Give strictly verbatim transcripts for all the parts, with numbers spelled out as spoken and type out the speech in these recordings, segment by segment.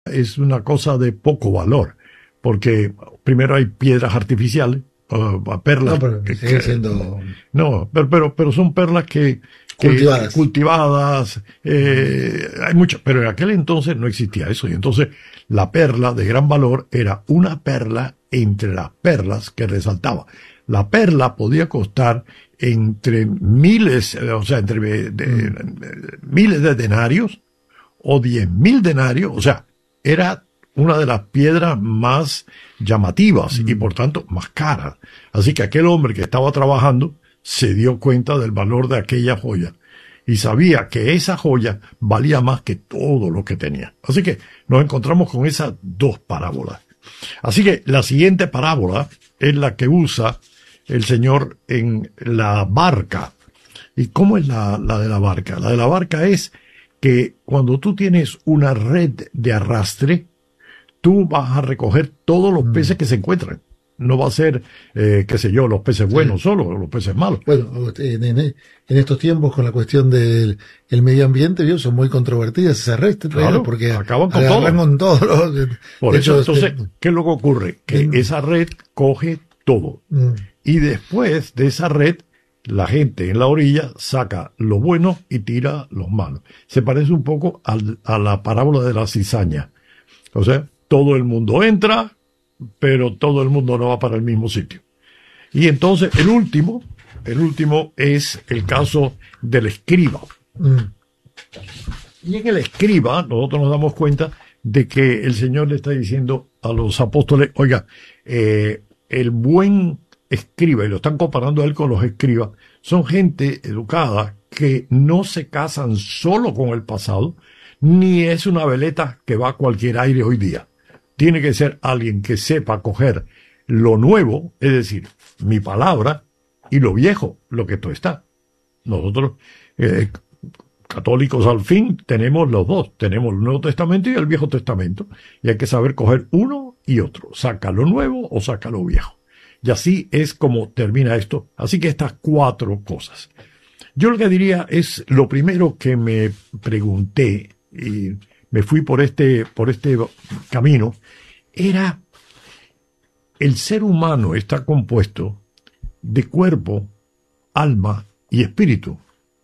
es una cosa de poco valor, porque primero hay piedras artificiales, uh, perlas. No, pero que, sigue que, siendo... No, pero, pero, pero son perlas que... que cultivadas. Cultivadas, eh, hay muchas, pero en aquel entonces no existía eso, y entonces la perla de gran valor era una perla entre las perlas que resaltaba. La perla podía costar entre miles, o sea, entre de, de, miles de denarios o diez mil denarios, o sea, era una de las piedras más llamativas mm. y por tanto más caras. Así que aquel hombre que estaba trabajando se dio cuenta del valor de aquella joya y sabía que esa joya valía más que todo lo que tenía. Así que nos encontramos con esas dos parábolas. Así que la siguiente parábola es la que usa el Señor en la barca. ¿Y cómo es la, la de la barca? La de la barca es que cuando tú tienes una red de arrastre, tú vas a recoger todos los peces que se encuentran. No va a ser, eh, qué sé yo, los peces buenos sí. solo, los peces malos. Bueno, en, en, en estos tiempos con la cuestión del el medio ambiente, ¿vio? Son muy controvertidas esas redes, claro, porque acaban con todo. con todo. De, Por de eso, hecho, entonces, este, ¿qué es lo que ocurre? Que mm. esa red coge todo. Mm. Y después de esa red, la gente en la orilla saca lo bueno y tira los malos. Se parece un poco al, a la parábola de la cizaña. O sea, todo el mundo entra, pero todo el mundo no va para el mismo sitio. Y entonces el último, el último es el caso del escriba. Mm. Y en el escriba nosotros nos damos cuenta de que el Señor le está diciendo a los apóstoles, oiga, eh, el buen escriba, y lo están comparando a él con los escribas, son gente educada que no se casan solo con el pasado, ni es una veleta que va a cualquier aire hoy día. Tiene que ser alguien que sepa coger lo nuevo, es decir, mi palabra, y lo viejo, lo que esto está. Nosotros, eh, católicos al fin, tenemos los dos. Tenemos el Nuevo Testamento y el Viejo Testamento. Y hay que saber coger uno y otro. Saca lo nuevo o saca lo viejo. Y así es como termina esto. Así que estas cuatro cosas. Yo lo que diría es, lo primero que me pregunté, y me fui por este, por este camino, era, el ser humano está compuesto de cuerpo, alma y espíritu.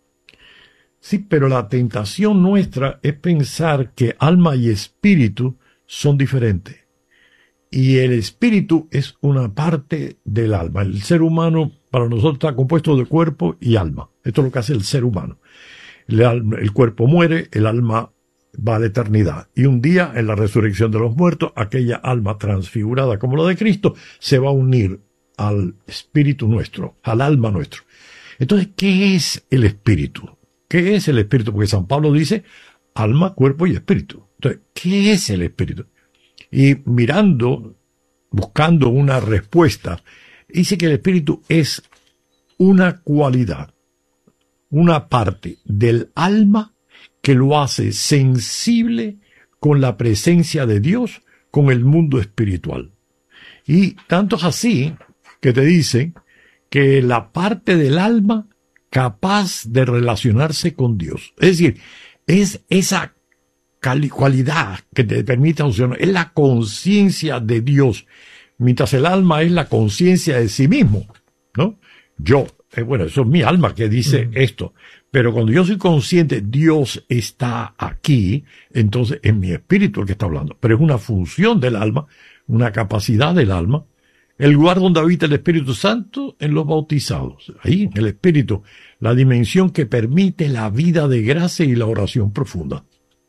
Sí, pero la tentación nuestra es pensar que alma y espíritu son diferentes. Y el espíritu es una parte del alma. El ser humano para nosotros está compuesto de cuerpo y alma. Esto es lo que hace el ser humano. El, alma, el cuerpo muere, el alma va a la eternidad. Y un día, en la resurrección de los muertos, aquella alma transfigurada como la de Cristo se va a unir al espíritu nuestro, al alma nuestro. Entonces, ¿qué es el espíritu? ¿Qué es el espíritu? Porque San Pablo dice alma, cuerpo y espíritu. Entonces, ¿qué es el espíritu? Y mirando, buscando una respuesta, dice que el espíritu es una cualidad, una parte del alma que lo hace sensible con la presencia de Dios, con el mundo espiritual. Y tanto es así que te dicen que la parte del alma capaz de relacionarse con Dios. Es decir, es esa cualidad que te permite funcionar, es la conciencia de Dios, mientras el alma es la conciencia de sí mismo, ¿no? Yo, eh, bueno, eso es mi alma que dice mm. esto, pero cuando yo soy consciente, Dios está aquí, entonces es mi espíritu el que está hablando, pero es una función del alma, una capacidad del alma, el lugar donde habita el Espíritu Santo en los bautizados, ahí, en el espíritu, la dimensión que permite la vida de gracia y la oración profunda.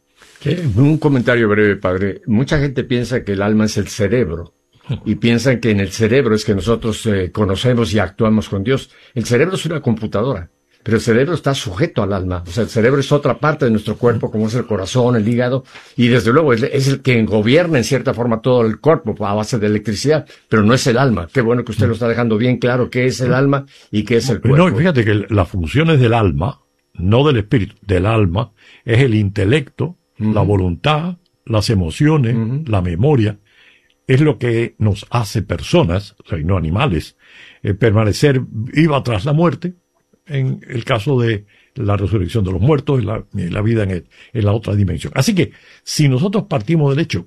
Un comentario breve, padre. Mucha gente piensa que el alma es el cerebro y piensan que en el cerebro es que nosotros eh, conocemos y actuamos con Dios. El cerebro es una computadora, pero el cerebro está sujeto al alma. O sea, el cerebro es otra parte de nuestro cuerpo, como es el corazón, el hígado, y desde luego es, es el que gobierna en cierta forma todo el cuerpo a base de electricidad, pero no es el alma. Qué bueno que usted lo está dejando bien claro qué es el alma y qué es el cuerpo. No, fíjate que las funciones del alma, no del espíritu, del alma, es el intelecto, Uh-huh. la voluntad, las emociones, uh-huh. la memoria, es lo que nos hace personas, o sea, y no animales, eh, permanecer viva tras la muerte, en el caso de la resurrección de los muertos y la, y la vida en, el, en la otra dimensión. Así que, si nosotros partimos del hecho